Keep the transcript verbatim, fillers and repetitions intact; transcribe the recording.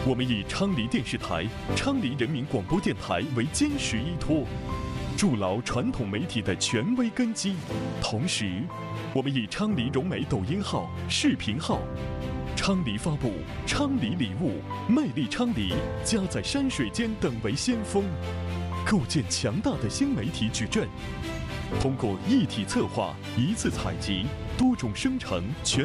我们以昌黎电视台、昌黎人民广播电台为坚实依托，筑牢传统媒体的权威根基。同时，我们以昌黎融媒抖音号、视频号、昌黎发布、昌黎礼物、魅力昌黎、家在山水间等为先锋，构建强大的新媒体矩阵。通过一体策划、一次采集、多种生成、全